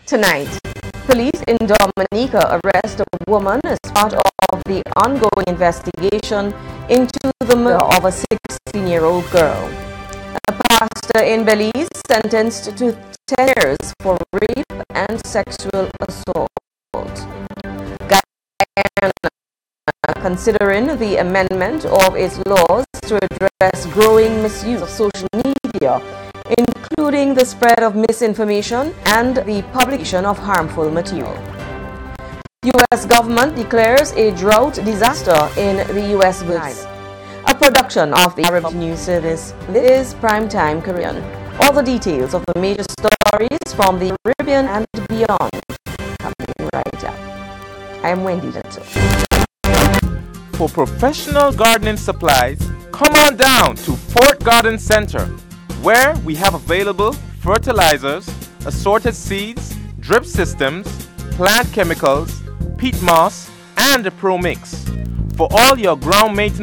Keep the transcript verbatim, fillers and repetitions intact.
Tonight, police in Dominica arrest a woman as part of the ongoing investigation into the murder of a sixteen-year-old girl. A pastor in Belize sentenced to ten years for rape and sexual assault. Guyana considering the amendment of its laws to address growing misuse of social media, including the spread of misinformation and the publication of harmful material. U S government declares a drought disaster in the U S West. A production of the Arab News Service. This is Primetime Caribbean. All the details of the major stories from the Caribbean and beyond coming right up. I am Wendy Little. For professional gardening supplies, come on down to Fort Garden Center, where we have available fertilizers, assorted seeds, drip systems, plant chemicals, peat moss, and a Pro Mix. For all your ground maintenance